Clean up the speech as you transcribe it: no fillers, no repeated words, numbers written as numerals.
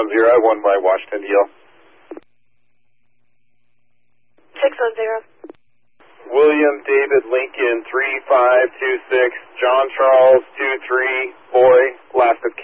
610, I won by Washington DL. 610. William David Lincoln 3526, John Charles 23, boy, last at